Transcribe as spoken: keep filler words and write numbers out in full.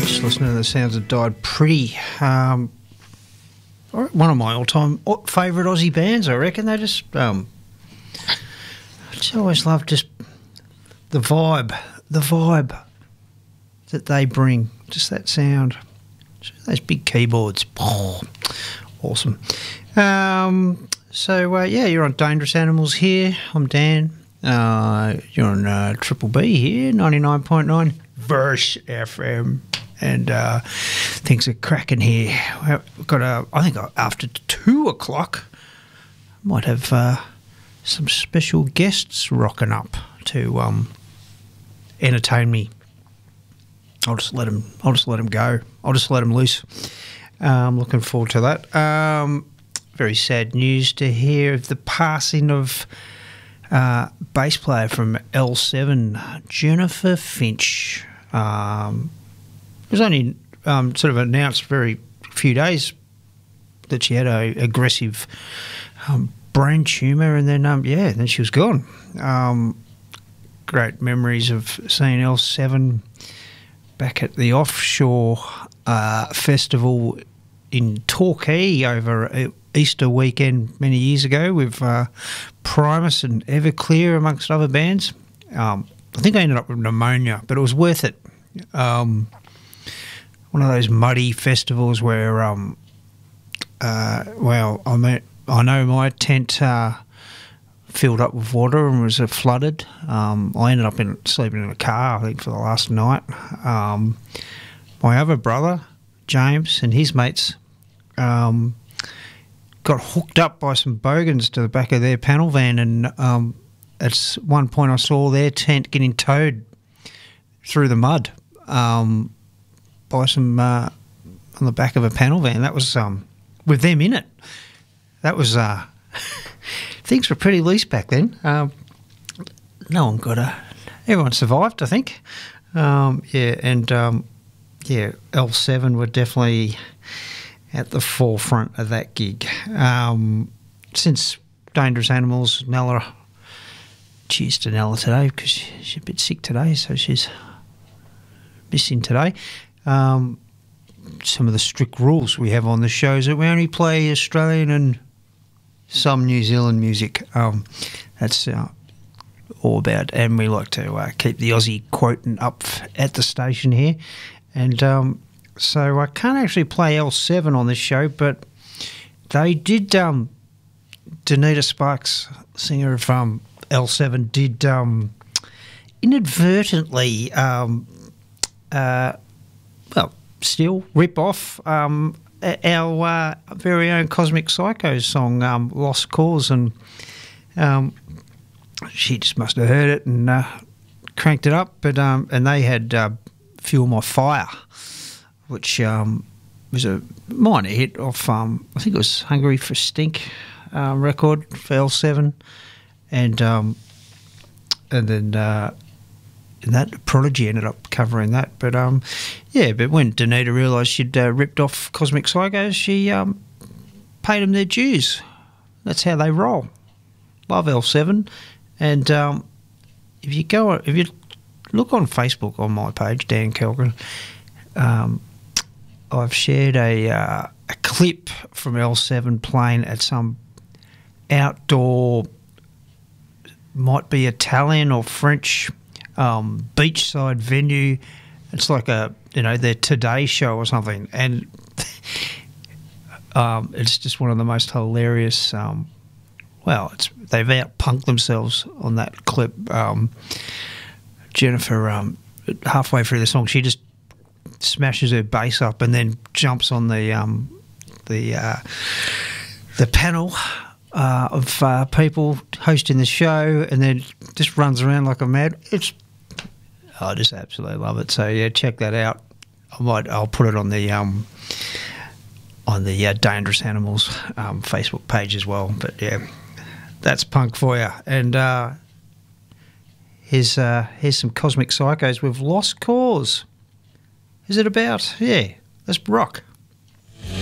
Just listening to the sounds of Died Pretty. Um, one of my all-time favourite Aussie bands, I reckon. They just, um, I just always love just the vibe, the vibe that they bring. Just that sound, just those big keyboards. Oh, awesome. Um, so uh, yeah, you're on Dangerous Animals here. I'm Dan. Uh, you're on uh, Triple B here, ninety-nine point nine Verse F M. And uh, things are cracking here. We've got a, I think after two o'clock, might have uh, some special guests rocking up to um, entertain me. I'll just let them. I'll just let them go. I'll just let them loose. I'm um, looking forward to that. Um, very sad news to hear of the passing of uh, bass player from L seven, Jennifer Finch. Um, It was only um, sort of announced very few days that she had a aggressive um, brain tumour, and then um, yeah, then she was gone. Um, great memories of seeing L seven back at the offshore uh, festival in Torquay over Easter weekend many years ago with uh, Primus and Everclear amongst other bands. Um, I think I ended up with pneumonia, but it was worth it. Um, One of those muddy festivals where, um, uh, well, I mean, I know my tent uh, filled up with water and was uh, flooded. Um, I ended up in, sleeping in a car, I think, for the last night. Um, my other brother, James, and his mates um, got hooked up by some bogans to the back of their panel van, and um, at one point I saw their tent getting towed through the mud. Um by some uh, on the back of a panel van. That was um, with them in it. That was uh, things were pretty loose back then. Um, no one got a. Everyone survived, I think. Um, yeah, and um, yeah, L seven were definitely at the forefront of that gig. Um, since Dangerous Animals, Nella. Cheers to Nella today because she's a bit sick today, so she's missing today. Um, some of the strict rules we have on the show is that we only play Australian and some New Zealand music. Um, that's uh, all about, and we like to uh, keep the Aussie quotient up at the station here. And um, so I can't actually play L seven on this show, but they did. Um, Danita Sparks, singer of um, L seven, did um, inadvertently. Um, uh, Well, still rip off um, our uh, very own Cosmic Psycho song, um, Lost Cause, and um, she just must have heard it and uh, cranked it up. But um, and they had uh, Fuel My Fire, which um, was a minor hit off, um, I think it was Hungry for Stink uh, record for L seven, and um, and then. Uh, And that Prodigy ended up covering that, but um, yeah. But when Danita realised she'd uh, ripped off Cosmic Psycho, she um, paid them their dues. That's how they roll. Love L seven, and um, if you go, if you look on Facebook on my page, Dan Kelgren, um, I've shared a uh, a clip from L seven playing at some outdoor, might be Italian or French. Um, beachside venue. It's like a, you know, their Today show or something, and um, it's just one of the most hilarious. Um, well, it's they've out-punked themselves on that clip. Um, Jennifer, um, halfway through the song, she just smashes her bass up and then jumps on the um, the uh, the panel. Uh, of uh, people hosting the show, and then just runs around like a mad. It's I just absolutely love it. So yeah, check that out. I might I'll put it on the um on the uh, Dangerous Animals um, Facebook page as well. But yeah, that's punk for you. And uh, here's uh, here's some Cosmic Psychos with Lost Cause. Is it about? Yeah, let's rock.